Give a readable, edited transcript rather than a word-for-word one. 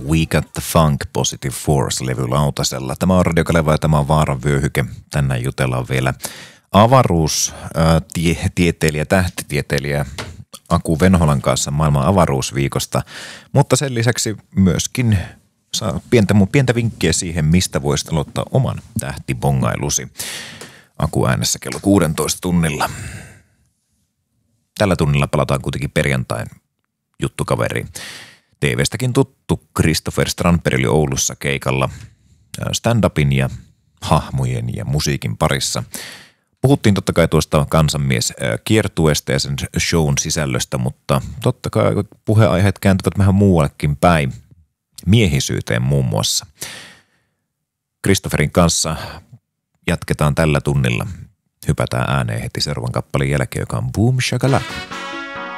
We Got the Funk Positive Force-levy lautasella. Tämä on Radio Kaleva ja tämä on Vaaran vyöhyke. Tänään jutellaan vielä avaruustieteilijä, tähtitieteilijä Aku Venholan kanssa maailman avaruusviikosta, mutta sen lisäksi myöskin saa pientä vinkkiä siihen, mistä voisit aloittaa oman tähtibongailusi. Aku äänessä kello 16 tunnilla. Tällä tunnilla palataan kuitenkin perjantain juttukaveri. TV:stäkin tuttu Christopher Strandberg oli Oulussa keikalla stand-upin ja hahmojen ja musiikin parissa. Puhuttiin totta kai tuosta kansanmies kiertueesta ja sen shown sisällöstä, mutta totta kai puheenaiheet kääntyvät vähän muuallekin päin, miehisyyteen muun muassa. Christopherin kanssa jatketaan tällä tunnilla. Hypätään ääneen heti seuraavan kappaleen jälkeen, joka on Boom Shakalaka.